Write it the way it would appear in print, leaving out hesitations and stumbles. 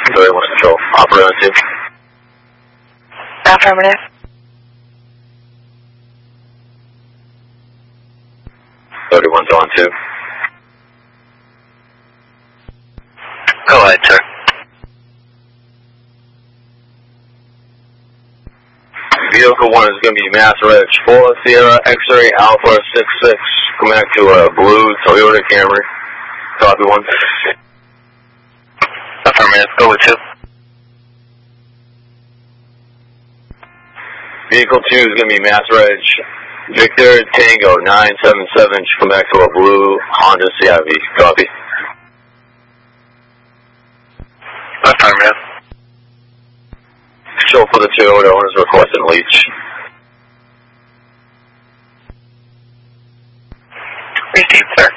31 Control. Operator on 2. Affirmative. 31's on 2. Go ahead, sir. Vehicle 1 is going to be Mass Reg 4 Sierra X-Ray Alpha 66. Come back to a blue Toyota Camry. Copy 1. Affirmative. Go with 2. Vehicle 2 is going to be Mass Reg Victor Tango 977. Come back to a blue Honda CRV. Copy. Affirmative. Control for the Toyota owners requesting leach. Received, sir.